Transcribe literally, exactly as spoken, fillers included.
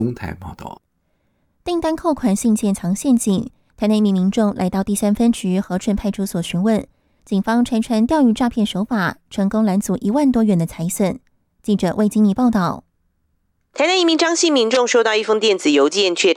公台报道。 订单扣款信件藏陷阱，台南一名民众来到第三分局和顺派出所询问，警方拆穿钓鱼诈骗手法，成功拦阻一万多元的财损。记者魏金妮报道。 台南一名张姓民众收到一封电子邮件，却